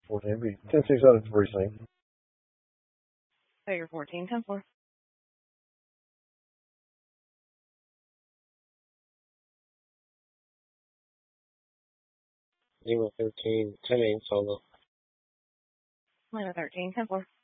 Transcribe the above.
14. It'd be 10-6 out of the precinct. Figure 14, 10-4. Lima 13, 10-8 solo. Lima 13, 10-4.